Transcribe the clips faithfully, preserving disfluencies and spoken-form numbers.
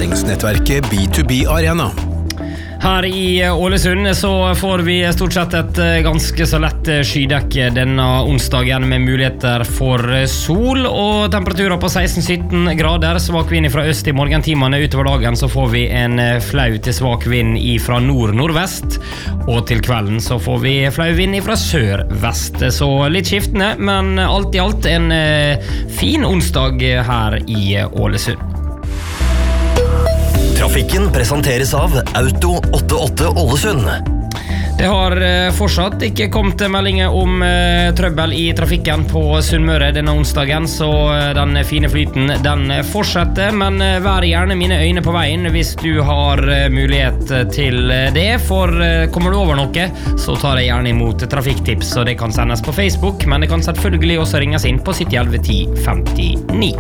næringsnettverket B to B Arena. Her i Ålesund så får vi stort sett et ganske så lett skydekke denne onsdagen med muligheter for sol og temperaturer på seksten til sytten grader. Svak vind fra øst i morgentimene. Utover dagen så får vi en flau til svak vind fra nord-nordvest, og til kvelden så får vi flau vind fra sør-vest. Så litt skiftende, men alt i alt en fin onsdag her i Ålesund. Trafikken presenteres av Auto åttiåtte Ålesund. Det har fortsatt ikke kommet meldinger om eh, trøbbel i trafikken på Sunnmøre denne onsdagen, så den fine flyten den fortsetter, men eh, vær gjerne mine øyne på veien hvis du har eh, mulighet til det, for eh, kommer du over noe, så tar jeg gjerne imot trafikktips, og det kan sendes på Facebook, men det kan selvfølgelig også ringes inn på sytti elleve ti femtini.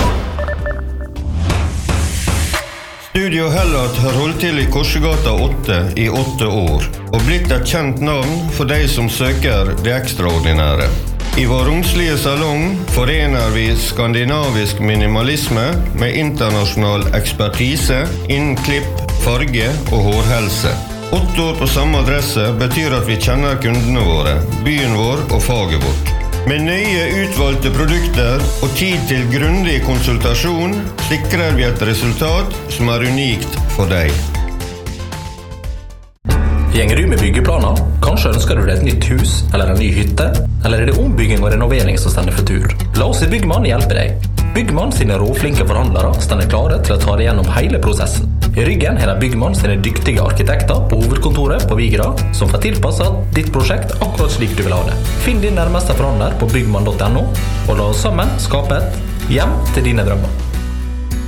Studio Hellat har holdt til i Korsegata åtte i åtte år, og blitt et kjent navn for de som søker det ekstraordinære. I vår romslige salong forener vi skandinavisk minimalisme med internasjonal ekspertise innen klipp, farge og hårhelse. Åtte år på samme adresse betyr at vi kjenner kundene våre, byen vår og faget vårt. Med nøye utvalgte produkter og tid til grundig konsultasjon sikrer vi et resultat som er unikt for deg. Gjenger du med byggeplaner? Kanskje ønsker du deg et nytt hus eller en ny hytte? Eller er det ombygging og renovering som stender for tur? La oss i Byggmann hjelpe deg. Byggmann sine råflinke forhandlere stender klare til å ta deg gjennom hele prosessen. I ryggen er det Byggmann sine dyktige arkitekter på hovedkontoret på Vigra som får tilpasset ditt prosjekt akkurat slik du vil ha det. Finn din nærmeste forhandler på byggmann punktum no og la oss sammen skape et hjem til dine drømmer.